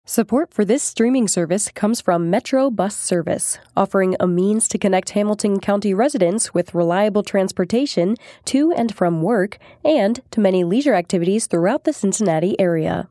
Support for this streaming service comes from Metro Bus Service, offering a means to connect Hamilton County residents with reliable transportation to and from work and to many leisure activities throughout the Cincinnati area.